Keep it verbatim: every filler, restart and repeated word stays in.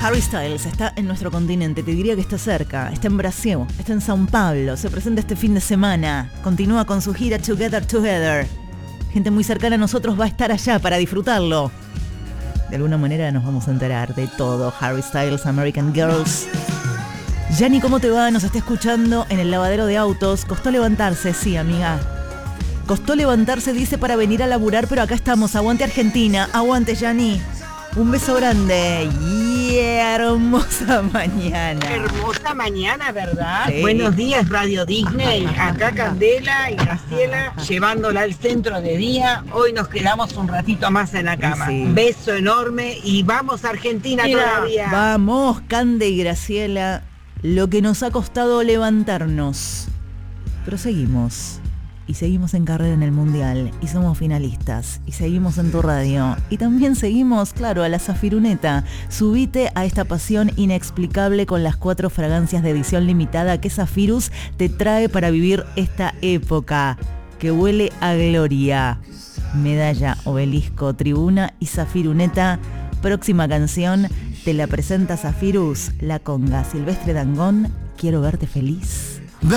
Harry Styles está en nuestro continente, te diría que está cerca, está en Brasil, está en São Paulo, se presenta este fin de semana, continúa con su gira Together Together. Gente muy cercana a nosotros va a estar allá para disfrutarlo. De alguna manera nos vamos a enterar de todo. Harry Styles, American Girls. Yani, ¿cómo te va? Nos está escuchando en el lavadero de autos. Costó levantarse, sí, amiga. Costó levantarse, dice, para venir a laburar, pero acá estamos. Aguante Argentina, aguante Yani. Un beso grande. Yeah, hermosa mañana. Hermosa mañana, ¿verdad? Sí. Buenos días, Radio Disney. Acá Candela y Graciela llevándola al centro de día. Hoy nos quedamos un ratito más en la cama. Sí. Beso enorme y vamos a Argentina Mira, todavía. Vamos, Cande y Graciela. Lo que nos ha costado levantarnos. Pero seguimos. Y seguimos en carrera en el Mundial. Y somos finalistas. Y seguimos en tu radio. Y también seguimos, claro, a la Zafiruneta. Subite a esta pasión inexplicable con las cuatro fragancias de edición limitada que Zafirus te trae para vivir esta época. Que huele a gloria. Medalla, obelisco, tribuna y Zafiruneta. Próxima canción te la presenta Zafirus, La Conga, Silvestre Dangond. Quiero verte feliz.